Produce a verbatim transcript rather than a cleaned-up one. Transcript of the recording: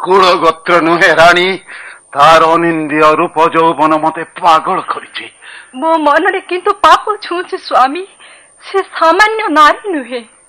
କୁଳ ଗୋତ୍ର ନୁହେଁ ରାଣୀ, ତାର ଅନିନ୍ଦ୍ୟ ରୂପ ଯୌବନ ମତେ ପାଗଳ କରିଛି। ମୋ ମନରେ କିନ୍ତୁ ପାପ ଛୁଉଁଛି ସ୍ୱାମୀ, ସେ ସାମାନ୍ୟ ନାରୀ ନୁହେଁ।